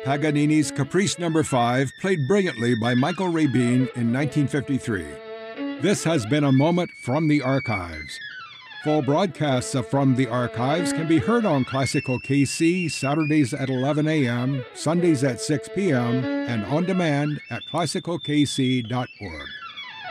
Paganini's Caprice No. 5, played brilliantly by Michael Rabin in 1953. This has been a moment from the archives. Full broadcasts of From the Archives can be heard on Classical KC Saturdays at 11 a.m., Sundays at 6 p.m., and on demand at classicalkc.org.